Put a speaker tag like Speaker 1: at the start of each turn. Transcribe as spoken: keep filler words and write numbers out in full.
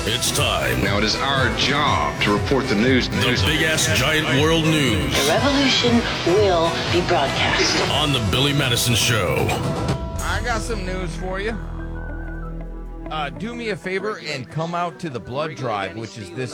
Speaker 1: It's time.
Speaker 2: Now it is our job to report the news.
Speaker 1: The
Speaker 2: news.
Speaker 1: big ass giant world news.
Speaker 3: The revolution will be broadcast
Speaker 1: On the Billy Madison Show.
Speaker 4: I got some news for you. Uh, do me a favor and come out to the blood drive, which is this